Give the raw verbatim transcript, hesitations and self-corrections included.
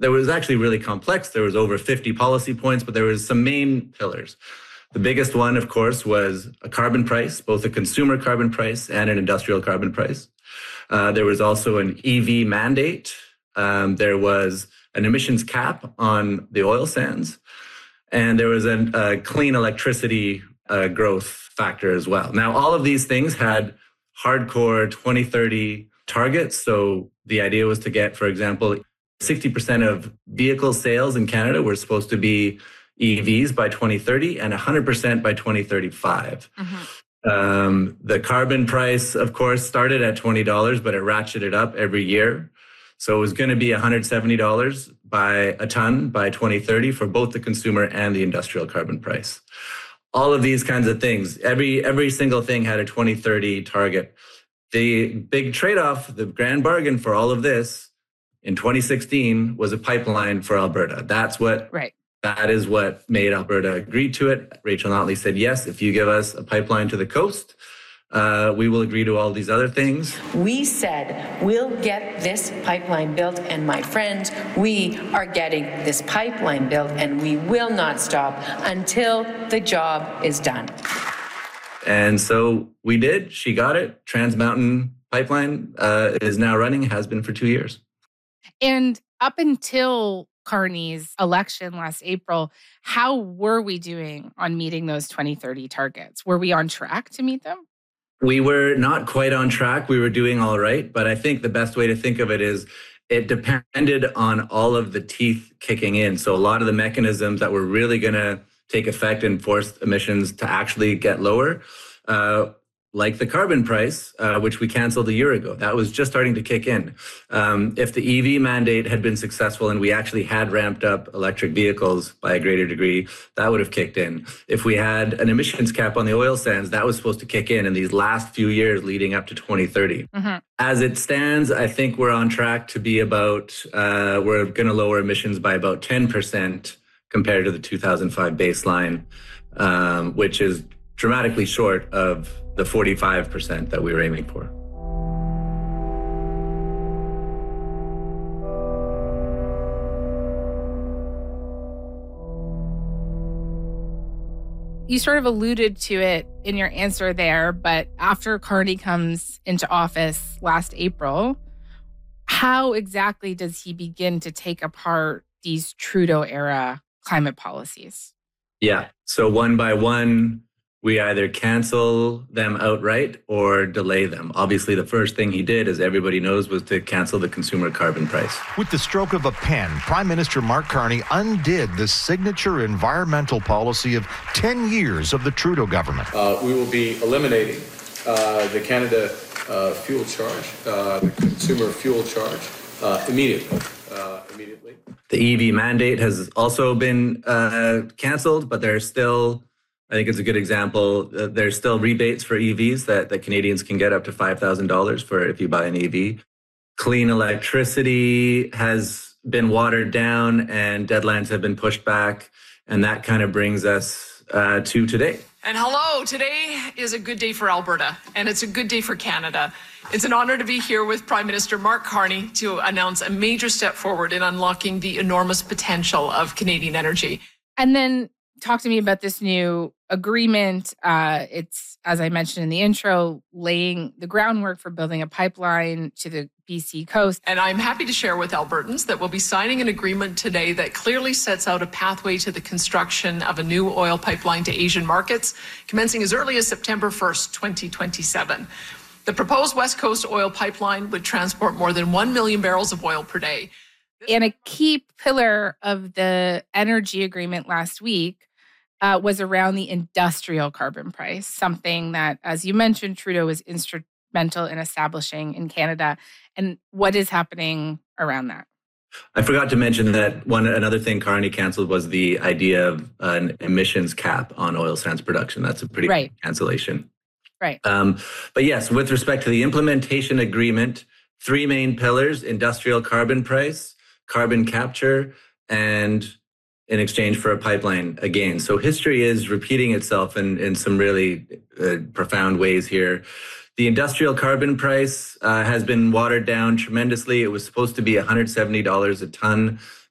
there was actually really complex. There was over fifty policy points, but there was some main pillars. The biggest one, of course, was a carbon price, both a consumer carbon price and an industrial carbon price. Uh, there was also an E V mandate. Um, there was an emissions cap on the oil sands. And there was a, a clean electricity uh, growth factor as well. Now, all of these things had hardcore twenty thirty targets. So the idea was to get, for example, sixty percent of vehicle sales in Canada were supposed to be E Vs by twenty thirty and one hundred percent by twenty thirty-five. Mm-hmm. Um, the carbon price, of course, started at twenty dollars, but it ratcheted up every year. So it was going to be one hundred seventy dollars by a ton by twenty thirty for both the consumer and the industrial carbon price. All of these kinds of things, every every single thing had a twenty thirty target. The big trade-off, the grand bargain for all of this in twenty sixteen was a pipeline for Alberta. That's what, right. That is what made Alberta agree to it. Rachel Notley said, yes, if you give us a pipeline to the coast, Uh, we will agree to all these other things. We said, we'll get this pipeline built, and my friends, we are getting this pipeline built, and we will not stop until the job is done. And so we did. She got it. Trans Mountain Pipeline uh, is now running, has been for two years. And up until Carney's election last April, how were we doing on meeting those twenty thirty targets? Were we on track to meet them? We were not quite on track. We were doing all right. But I think the best way to think of it is it depended on all of the teeth kicking in. So a lot of the mechanisms that were really going to take effect and force emissions to actually get lower, uh, like the carbon price, uh, which we canceled a year ago. That was just starting to kick in. Um, if the E V mandate had been successful and we actually had ramped up electric vehicles by a greater degree, that would have kicked in. If we had an emissions cap on the oil sands, that was supposed to kick in in these last few years leading up to twenty thirty. Mm-hmm. As it stands, I think we're on track to be about, uh, we're going to lower emissions by about ten percent compared to the two thousand five baseline, um, which is dramatically short of the forty-five percent that we were aiming for. You sort of alluded to it in your answer there, but after Carney comes into office last April, how exactly does he begin to take apart these Trudeau-era climate policies? Yeah, so one by one, we either cancel them outright or delay them. Obviously, the first thing he did, as everybody knows, was to cancel the consumer carbon price. With the stroke of a pen, Prime Minister Mark Carney undid the signature environmental policy of ten years of the Trudeau government. Uh, we will be eliminating uh, the Canada uh, fuel charge, uh, the consumer fuel charge, uh, immediately. Uh, immediately. The E V mandate has also been uh, canceled, but there's still, I think it's a good example. Uh, there's still rebates for E Vs that, that Canadians can get up to five thousand dollars for if you buy an E V. Clean electricity has been watered down and deadlines have been pushed back. And that kind of brings us uh, to today. And hello, today is a good day for Alberta, and it's a good day for Canada. It's an honor to be here with Prime Minister Mark Carney to announce a major step forward in unlocking the enormous potential of Canadian energy. And then talk to me about this new agreement. Uh, it's, as I mentioned in the intro, laying the groundwork for building a pipeline to the B C coast. And I'm happy to share with Albertans that we'll be signing an agreement today that clearly sets out a pathway to the construction of a new oil pipeline to Asian markets, commencing as early as September first, twenty twenty-seven. The proposed West Coast oil pipeline would transport more than one million barrels of oil per day. And a key pillar of the energy agreement last week uh, was around the industrial carbon price, something that, as you mentioned, Trudeau was instrumental in establishing in Canada. And what is happening around that? I forgot to mention that one another thing Carney canceled was the idea of an emissions cap on oil sands production. That's a pretty right. big cancellation. Right. Um, but yes, with respect to the implementation agreement, three main pillars: industrial carbon price, carbon capture, and in exchange for a pipeline again. So history is repeating itself in, in some really uh, profound ways here. The industrial carbon price uh, has been watered down tremendously. It was supposed to be one hundred seventy dollars a ton